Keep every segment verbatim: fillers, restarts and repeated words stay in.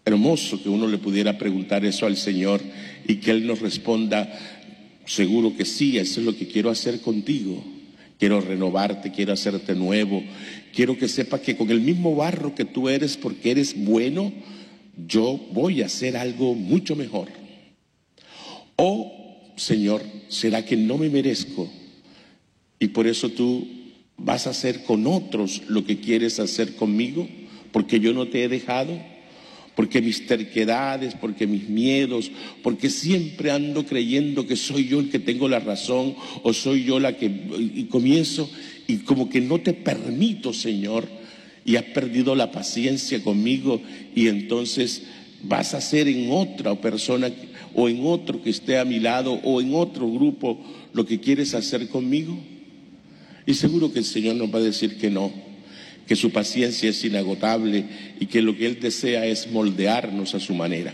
hermoso que uno le pudiera preguntar eso al Señor y que Él nos responda, seguro que sí, eso es lo que quiero hacer contigo. Quiero renovarte, quiero hacerte nuevo. Quiero que sepas que con el mismo barro que tú eres, porque eres bueno, yo voy a hacer algo mucho mejor. O, Señor, ¿será que no me merezco? Y por eso tú vas a hacer con otros lo que quieres hacer conmigo, porque yo no te he dejado, porque mis terquedades, porque mis miedos, porque siempre ando creyendo que soy yo el que tengo la razón o soy yo la que... Y comienzo y como que no te permito, Señor, y has perdido la paciencia conmigo y entonces vas a hacer en otra persona o en otro que esté a mi lado o en otro grupo lo que quieres hacer conmigo. Y seguro que el Señor nos va a decir que no, que su paciencia es inagotable y que lo que Él desea es moldearnos a su manera.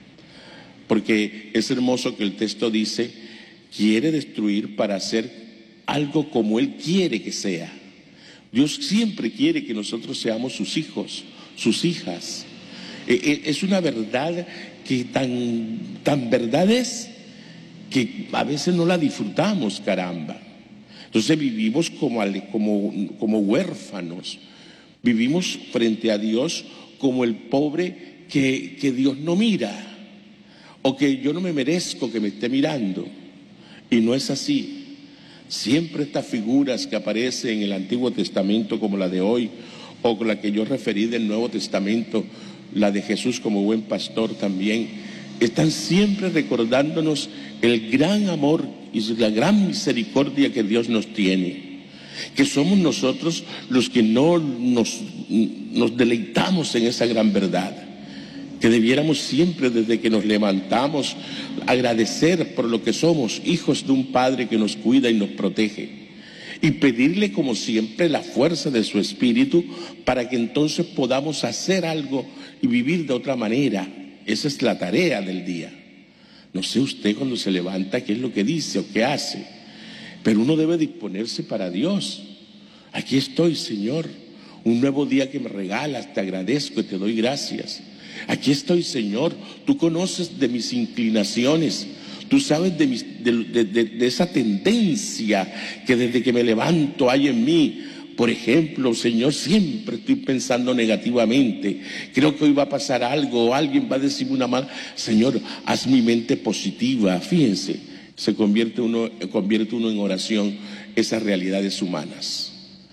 Porque es hermoso que el texto dice, quiere destruir para hacer algo como Él quiere que sea. Dios siempre quiere que nosotros seamos sus hijos, sus hijas. Es una verdad que tan, tan verdad es que a veces no la disfrutamos, caramba. Entonces vivimos como, como, como huérfanos, vivimos frente a Dios como el pobre que, que Dios no mira, o que yo no me merezco que me esté mirando, y no es así. Siempre estas figuras que aparecen en el Antiguo Testamento como la de hoy, o con la que yo referí del Nuevo Testamento, la de Jesús como buen pastor también, están siempre recordándonos el gran amor y la gran misericordia que Dios nos tiene, que somos nosotros los que no nos, nos deleitamos en esa gran verdad, que debiéramos siempre desde que nos levantamos agradecer por lo que somos, hijos de un Padre que nos cuida y nos protege, y pedirle como siempre la fuerza de su Espíritu para que entonces podamos hacer algo y vivir de otra manera. Esa es la tarea del día. No sé usted cuando se levanta qué es lo que dice o qué hace, pero uno debe disponerse para Dios. Aquí estoy, Señor, un nuevo día que me regalas, te agradezco y te doy gracias. Aquí estoy, Señor, tú conoces de mis inclinaciones, tú sabes de, mis, de, de, de, de esa tendencia que desde que me levanto hay en mí. Por ejemplo, Señor, siempre estoy pensando negativamente. Creo que hoy va a pasar algo, o alguien va a decirme una mala. Señor, haz mi mente positiva. Fíjense, se convierte uno, convierte uno en oración esas realidades humanas.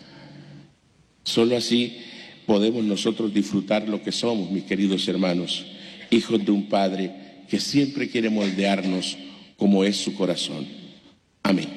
Solo así podemos nosotros disfrutar lo que somos, mis queridos hermanos, hijos de un Padre que siempre quiere moldearnos como es su corazón. Amén.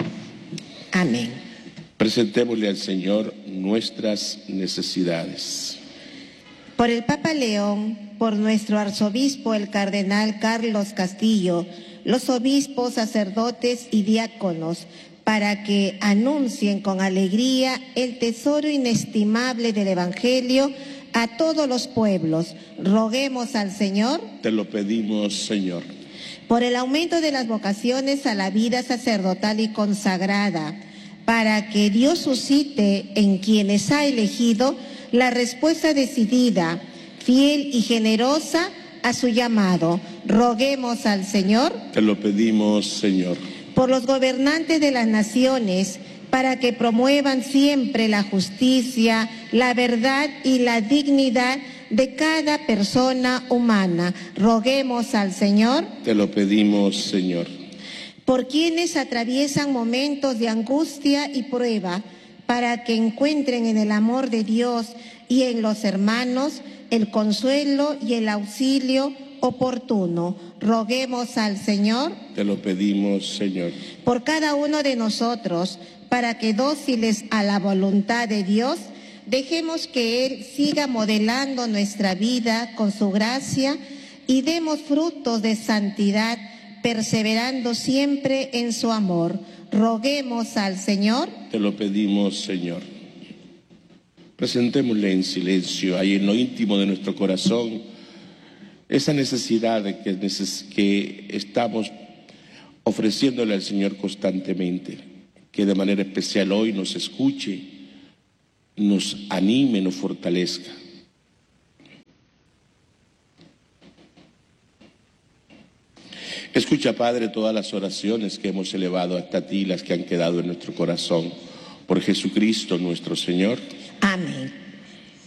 Amén. Presentémosle al Señor nuestras necesidades. Por el Papa León, por nuestro arzobispo el cardenal Carlos Castillo, los obispos, sacerdotes y diáconos, para que anuncien con alegría el tesoro inestimable del Evangelio a todos los pueblos. Roguemos al Señor. Te lo pedimos, Señor. Por el aumento de las vocaciones a la vida sacerdotal y consagrada, para que Dios suscite en quienes ha elegido la respuesta decidida, fiel y generosa a su llamado. Roguemos al Señor. Te lo pedimos, Señor. Por los gobernantes de las naciones, para que promuevan siempre la justicia, la verdad y la dignidad de cada persona humana. Roguemos al Señor. Te lo pedimos, Señor. Por quienes atraviesan momentos de angustia y prueba, para que encuentren en el amor de Dios y en los hermanos el consuelo y el auxilio oportuno. Roguemos al Señor. Te lo pedimos, Señor. Por cada uno de nosotros, para que dóciles a la voluntad de Dios, dejemos que Él siga modelando nuestra vida con su gracia y demos frutos de santidad, perseverando siempre en su amor. Roguemos al Señor. Te lo pedimos, Señor. Presentémosle en silencio, ahí en lo íntimo de nuestro corazón, esa necesidad que, neces que estamos ofreciéndole al Señor constantemente, que de manera especial hoy nos escuche, nos anime, nos fortalezca. Escucha, Padre, todas las oraciones que hemos elevado hasta ti, las que han quedado en nuestro corazón, por Jesucristo nuestro Señor. Amén.